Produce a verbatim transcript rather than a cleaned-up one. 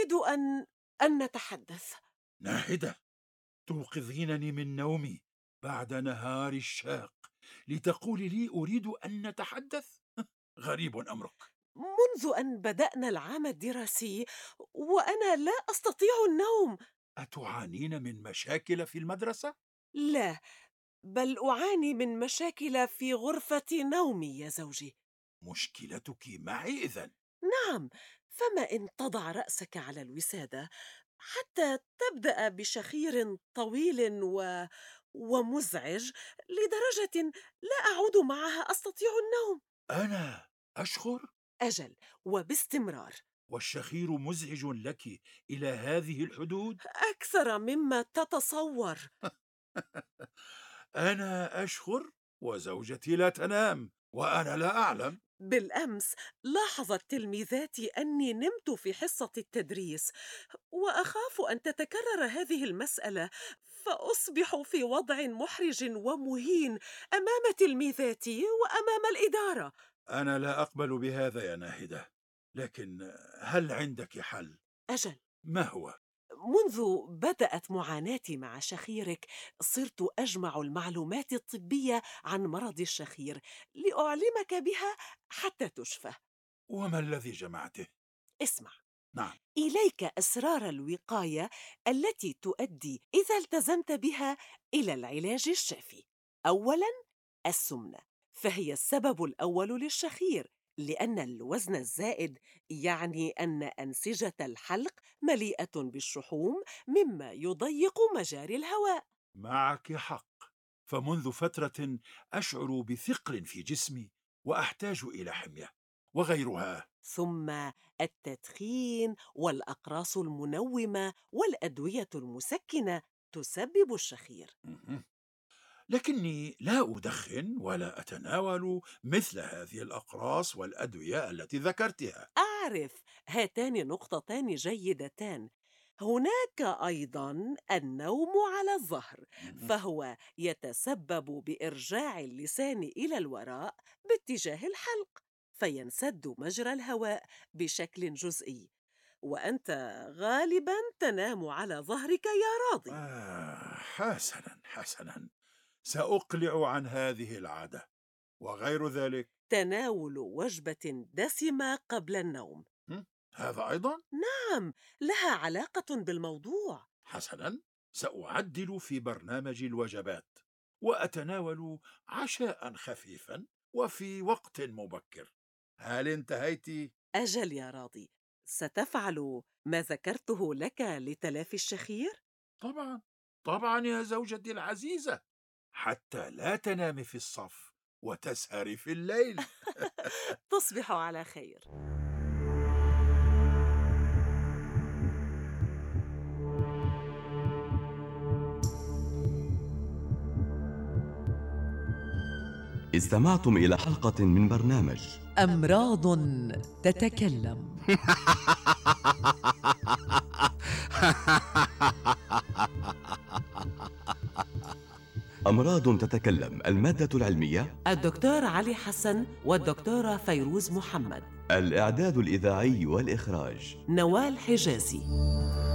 أريد أن أن نتحدث. ناهدة، توقظينني من نومي بعد نهار الشاق لتقولي لي أريد أن نتحدث؟ غريب أمرك. منذ أن بدأنا العام الدراسي وأنا لا أستطيع النوم. أتعانين من مشاكل في المدرسة؟ لا، بل أعاني من مشاكل في غرفة نومي يا زوجي. مشكلتك معي إذن؟ نعم، فما إن تضع رأسك على الوسادة حتى تبدأ بشخير طويل و... ومزعج لدرجة لا أعود معها أستطيع النوم. أنا أشخر؟ أجل، وباستمرار. والشخير مزعج لك إلى هذه الحدود؟ أكثر مما تتصور. أنا أشخر وزوجتي لا تنام وأنا لا أعلم. بالأمس لاحظت تلميذاتي أني نمت في حصة التدريس، وأخاف أن تتكرر هذه المسألة فأصبح في وضع محرج ومهين أمام تلميذاتي وأمام الإدارة. أنا لا أقبل بهذا يا ناهدة، لكن هل عندك حل؟ أجل، ما هو؟ منذ بدأت معاناتي مع شخيرك صرت أجمع المعلومات الطبية عن مرض الشخير لأعلمك بها حتى تشفى. وما الذي جمعته؟ اسمع، نعم. إليك أسرار الوقاية التي تؤدي إذا التزمت بها إلى العلاج الشافي. أولاً، السمنة، فهي السبب الأول للشخير، لأن الوزن الزائد يعني أن أنسجة الحلق مليئة بالشحوم مما يضيق مجاري الهواء. معك حق، فمنذ فترة أشعر بثقل في جسمي وأحتاج إلى حمية وغيرها. ثم التدخين والأقراص المنومة والأدوية المسكنة تسبب الشخير. مهم. لكني لا أدخن ولا أتناول مثل هذه الأقراص والأدوية التي ذكرتها. أعرف، هاتان نقطتان جيدتان. هناك أيضا النوم على الظهر، مهم. فهو يتسبب بإرجاع اللسان إلى الوراء باتجاه الحلق، فينسد مجرى الهواء بشكل جزئي، وأنت غالبا تنام على ظهرك يا راضي. آه حسنا حسنا، سأقلع عن هذه العادة. وغير ذلك؟ تناول وجبة دسمة قبل النوم. هم؟ هذا أيضا؟ نعم، لها علاقة بالموضوع. حسنا، سأعدل في برنامج الوجبات وأتناول عشاء خفيفا وفي وقت مبكر. هل انتهيت؟ أجل يا راضي، ستفعل ما ذكرته لك لتلافي الشخير؟ طبعا طبعا يا زوجتي العزيزة، حتى لا تنامي في الصف وتسهري في الليل. تصبح على خير. استمعتم إلى حلقة من برنامج أمراض تتكلم. أمراض تتكلم. المادة العلمية الدكتور علي حسن والدكتورة فيروز محمد. الإعداد الإذاعي والإخراج نوال حجازي.